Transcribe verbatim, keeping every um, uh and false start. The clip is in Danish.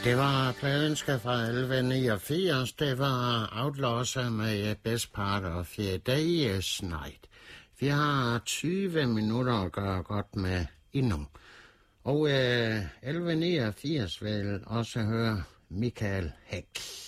Det var pladeønsket fra elleve niogfirs. Det var Outlaws med Best Part of Your Day's Night. Vi har tyve minutter at gøre godt med endnu. Og øh, elleve niogfirs vil også høre Michael Hæk.